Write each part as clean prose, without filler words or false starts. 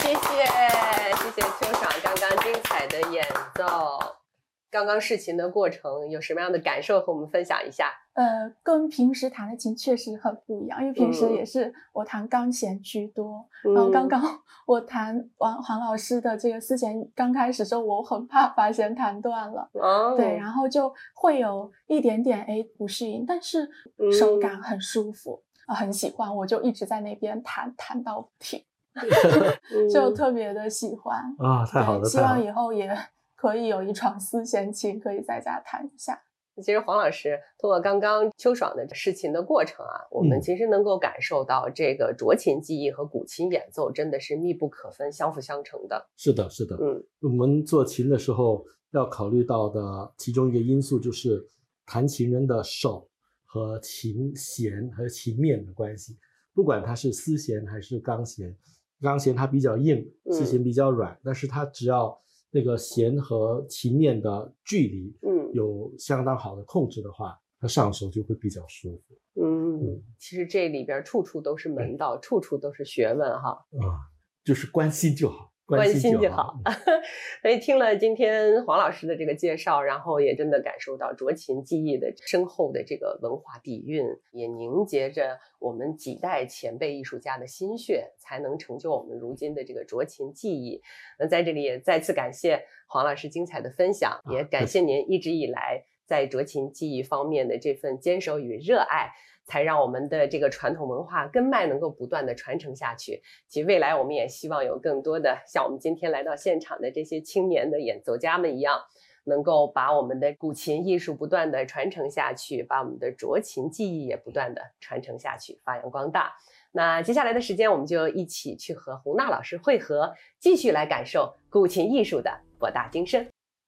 谢秋爽刚刚精彩的演奏。刚刚试琴的过程有什么样的感受和我们分享一下？ 跟平时弹的琴确实很不一样，因为平时也是我弹钢弦居多。然后刚刚我弹黄老师的这个丝弦，刚开始的时候我很怕把弦弹断了，对，然后就会有一点点不适应，但是手感很舒服，很喜欢，我就一直在那边弹到不停，就特别的喜欢啊，太好了！ 希望以后也可以有一床丝弦琴，可以在家弹一下。 其实黄老师通过刚刚秋爽的试琴的过程啊，我们其实能够感受到这个斲琴技艺和古琴演奏真的是密不可分、相辅相成的。 是的，是的。我们做琴的时候要考虑到的其中一个因素就是弹琴人的手和琴弦和琴面的关系。不管它是丝弦还是钢弦，钢弦它比较硬，丝弦比较软，但是它只要那个弦和琴面的距离有相当好的控制的话，它上手就会比较舒服。 其实这里边处处都是门道，处处都是学问哈。 就是关心就好， 关心就好。所以听了今天黄老师的这个介绍，然后也真的感受到斲琴技艺的深厚的这个文化底蕴，也凝结着我们几代前辈艺术家的心血，才能成就我们如今的这个斲琴技艺。那在这里也再次感谢黄老师精彩的分享，也感谢您一直以来在斲琴技艺方面的这份坚守与热爱，才让我们的这个传统文化根脉能够不断的传承下去。其未来我们也希望有更多的像我们今天来到现场的这些青年的演奏家们一样，能够把我们的古琴艺术不断的传承下去，把我们的斲琴技艺也不断的传承下去，发扬光大。那接下来的时间我们就一起去和洪娜老师会合，继续来感受古琴艺术的博大精深。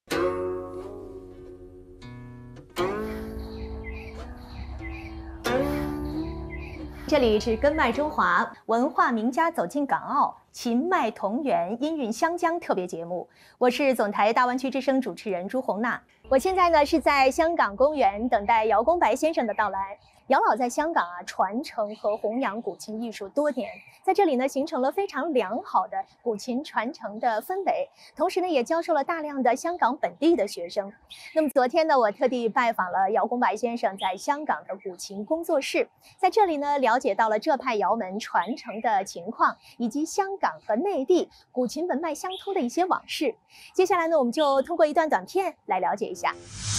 这里是根脉中华，文化名家走进港澳，琴脉同源，音韵湘江特别节目。我是总台大湾区之声主持人朱红娜。我现在呢是在香港公园等待姚公白先生的到来。姚老在香港传承和弘扬古琴艺术多年，在这里呢形成了非常良好的古琴传承的氛围，同时呢也教授了大量的香港本地的学生。那么昨天呢，我特地拜访了姚公白先生在香港的古琴工作室，在这里呢了解到了这派窑门传承的情况，以及香港和内地古琴文脉相通的一些往事。接下来呢，我们就通过一段短片来了解一下。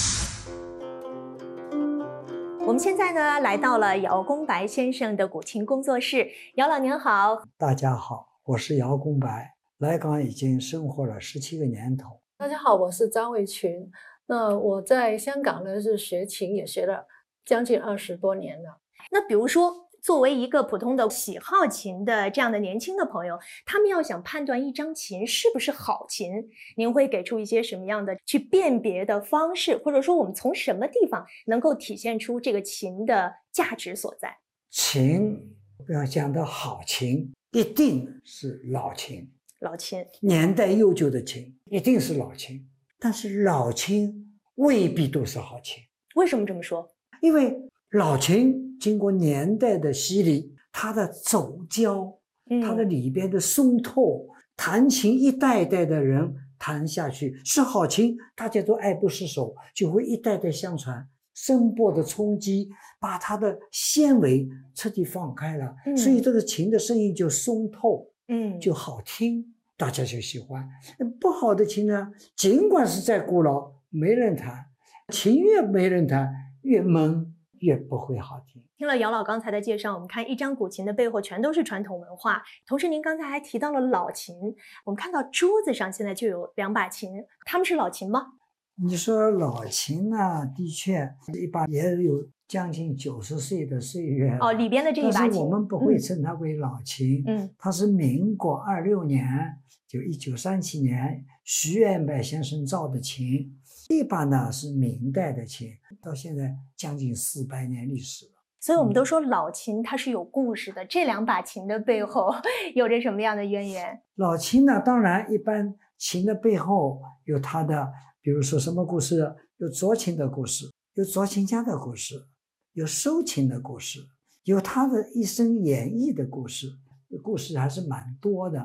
我们现在呢来到了姚公白先生的古琴工作室。姚老您好。 大家好，我是姚公白，来港已经生活了17个年头。 大家好，我是张卫群。那我在香港呢是学琴也学了将近20多年了。 那比如说作为一个普通的喜好琴的这样的年轻的朋友，他们要想判断一张琴是不是好琴，您会给出一些什么样的去辨别的方式，或者说我们从什么地方能够体现出这个琴的价值所在？ 琴要讲到好琴，一定是老琴， 老琴年代悠久的琴一定是老琴，但是老琴未必都是好琴。 为什么这么说？ 因为老琴经过年代的洗礼，它的走胶，它的里边的松透，弹琴一代一代的人弹下去是好琴，大家都爱不释手，就会一代代相传。声波的冲击把它的纤维彻底放开了，所以这个琴的声音就松透，就好听，大家就喜欢。不好的琴呢，尽管是再古老，没人弹，琴越没人弹，越闷，越不会好听。 听了姚老刚才的介绍，我们看一张古琴的背后全都是传统文化，同时您刚才还提到了老琴，我们看到桌子上现在就有2把琴，它们是老琴吗？ 你说老琴呢，的确一把也有将近90岁的岁月了。 里边的这一把琴， 但是我们不会称它为老琴，它是民国26年，就1937年徐元白先生造的琴。这把呢是明代的琴，到现在将近400年历史了。 所以我们都说老琴它是有故事的，这2把琴的背后有着什么样的渊源？ 老琴呢，当然一般琴的背后有它的，比如说什么故事，有斲琴的故事，有斲琴家的故事，有收琴的故事，有他的一生演绎的故事，故事还是蛮多的。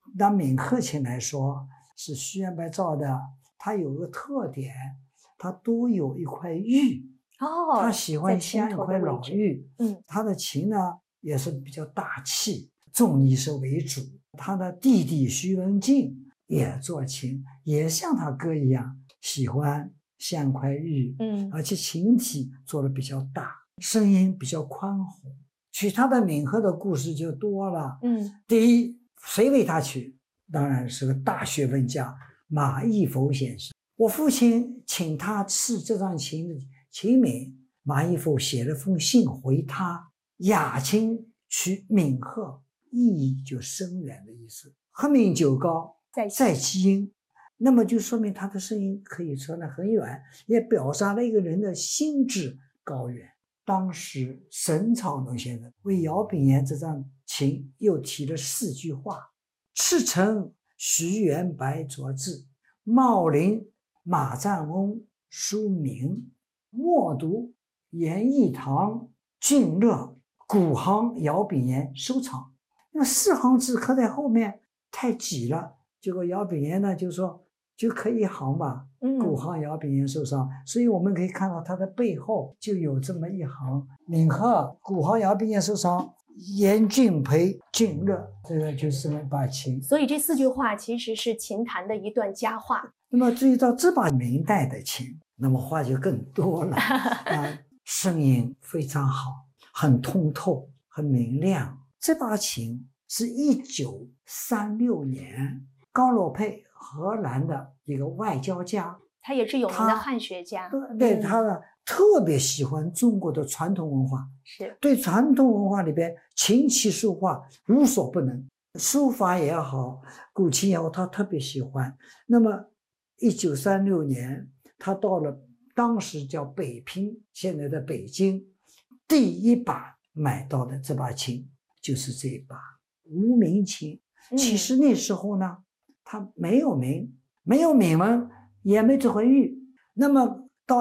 拿闽鹤琴来说，是徐元白造的，它有个特点，它都有一块玉。他喜欢镶一块老玉。他的琴呢也是比较大气，重力士为主。他的弟弟徐文静也做琴，也像他哥一样喜欢镶块玉。而且琴体做的比较大，声音比较宽宏。取他的闽鹤的故事就多了。第一，谁为他取？当然是个大学问家马义孚先生。我父亲请他赐这张琴的琴名，马义孚写了封信回他，雅琴取闽鹤，意义就深远的意思。鹤鸣九高，在其音，那么就说明他的声音可以传得很远，也表达了一个人的心智高远。当时沈草农先生为姚炳炎这张琴又提了4句话：赤诚徐元白着字，茂林马占翁书名，默读严义堂俊乐，古行姚炳炎收藏。那么4行字刻在后面太挤了，结果姚炳炎呢就说就刻1行吧，古行姚炳炎收藏。所以我们可以看到它的背后就有这么1行：闽鹤古行姚炳炎收藏，严俊培俊乐，这个就是这么把琴。 所以这4句话其实是琴坛的一段佳话。 那么注意到这把明代的琴，那么话就更多了声音非常好，很通透，很明亮。这把琴是1936年高洛佩，荷兰的一个外交家， 他也是有名的汉学家。 对，他呢特别喜欢中国的传统文化， 是对传统文化里边琴棋书画无所不能，书法也好，古琴也好，他特别喜欢。那么1936年，他到了当时叫北平，现在的北京，第一把买到的这把琴就是这一把无名琴。其实那时候呢，他没有名，没有铭文，也没这块玉。那么到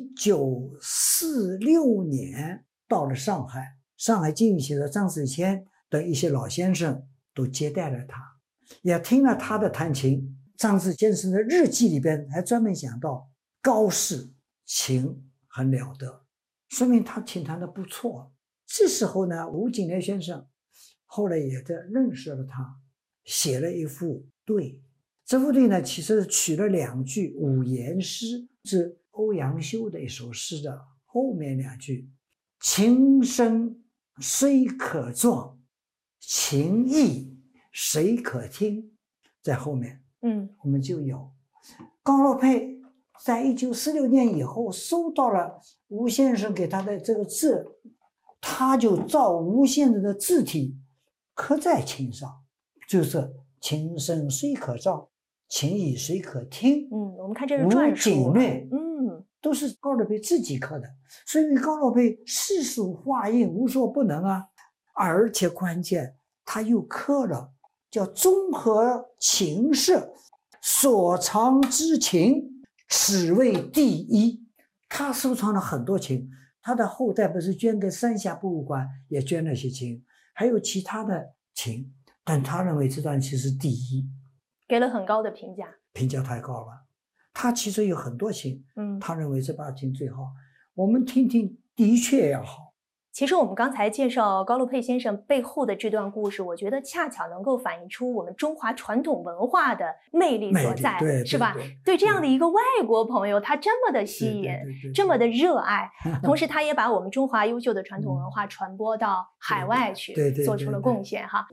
1946年到了上海，上海经济学的张子谦等一些老先生都接待了他，也听了他的弹琴。张子谦先生的日记里边还专门讲到高适琴很了得，说明他琴弹得不错。这时候呢，吴景莲先生后来也在认识了他，写了一副对。这副对呢，其实取了2句五言诗，是欧阳修的一首诗的后面2句：琴声虽可壮，琴意谁可听。在后面我们就有高洛佩在1946年以后收到了吴先生给他的这个字，他就照吴先生的字体刻在琴上，就是琴声虽可壮，琴意谁可听。 我们看这是篆书， 吴景略都是高洛佩自己刻的，所以高洛佩诗书画印无所不能啊。而且关键他又刻了叫综合琴社所藏之琴，此为第一。他收藏了很多琴，他的后代不是捐给三峡博物馆，也捐了些琴，还有其他的琴，但他认为这段琴是第一， 给了很高的评价， 评价太高了。他其实有很多琴，他认为这把琴最好。我们听听，的确要好。 其实我们刚才介绍高洛佩先生背后的这段故事，我觉得恰巧能够反映出我们中华传统文化的魅力所在，是吧？对这样的一个外国朋友，他这么的吸引，这么的热爱，同时他也把我们中华优秀的传统文化传播到海外去，做出了贡献哈。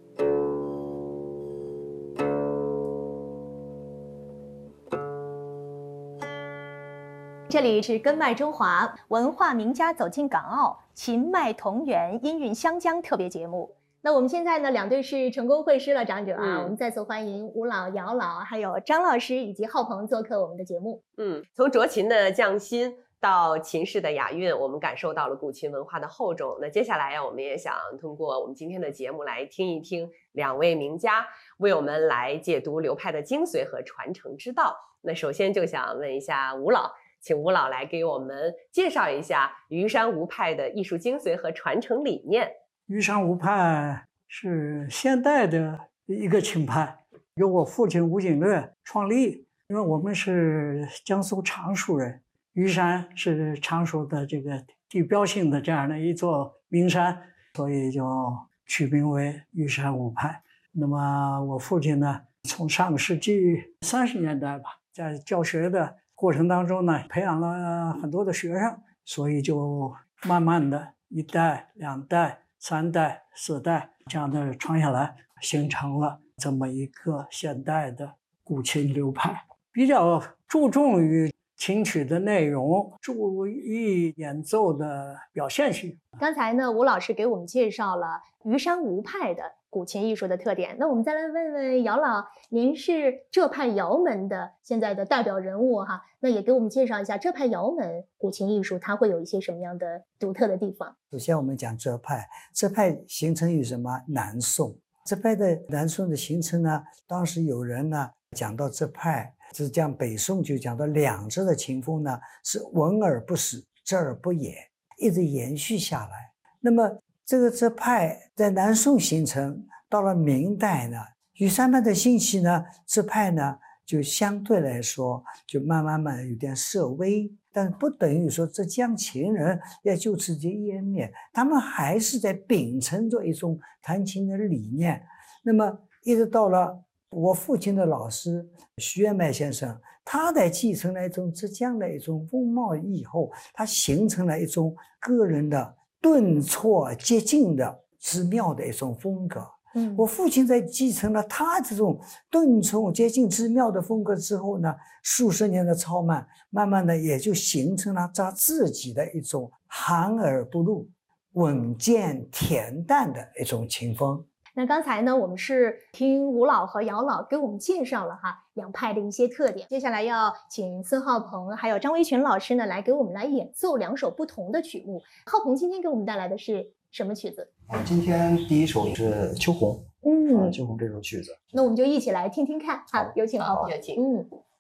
这里是根脉中华，文化名家走进港澳，琴脉同源，音韵湘江特别节目。那我们现在呢，2对是成功会师了长者啊，我们再次欢迎吴老、姚老，还有张老师以及浩鹏做客我们的节目。 从着琴的匠心到琴式的雅韵，我们感受到了古琴文化的厚重。那接下来呀，我们也想通过我们今天的节目来听一听2位名家为我们来解读流派的精髓和传承之道。那首先就想问一下吴老，请吴老来给我们介绍一下虞山吴派的艺术精髓和传承理念。 虞山吴派是现代的一个琴派，由我父亲吴景略创立。因为我们是江苏常熟人，虞山是常熟的这个地标性的这样的一座名山，所以就取名为虞山五派。那么我父亲呢，从上个世纪30年代吧，在教学的过程当中呢，培养了很多的学生，所以就慢慢的1代、2代、3代、4代这样的传下来，形成了这么一个现代的古琴流派。比较注重于琴曲的内容，注意演奏的表现性。 刚才呢，吴老师给我们介绍了虞山吴派的古琴艺术的特点。那我们再来问问姚老，您是这派姚门的现在的代表人物哈，那也给我们介绍一下这派姚门古琴艺术，它会有一些什么样的独特的地方？ 首先我们讲这派形成于什么？南宋。这派的南宋的形成呢，当时有人呢讲到这派，就是讲北宋就讲到两支的琴风呢是闻而不死，知而不言，一直延续下来。那么这派在南宋形成，到了明代呢，虞山派的兴起呢，这派呢就相对来说就慢慢有点式微，但不等于说浙江琴人要就此就湮灭，他们还是在秉承着一种弹琴的理念。那么一直到了我父亲的老师徐元迈先生，他在继承了一种浙江的一种风貌以后，他形成了一种个人的顿挫接近的之妙的一种风格。我父亲在继承了他这种顿挫接近之妙的风格之后呢，数十年的操慢，慢慢的也就形成了他自己的一种含而不露、稳健恬淡的一种琴风。 那刚才呢，我们是听吴老和姚老给我们介绍了两派的一些特点。接下来要请孙浩鹏还有张维群老师呢来给我们来演奏2首不同的曲目。浩鹏今天给我们带来的是什么曲子？ 今天第一首是秋红，秋红这首曲子。 那我们就一起来听听看。好，有请浩鹏。 有请。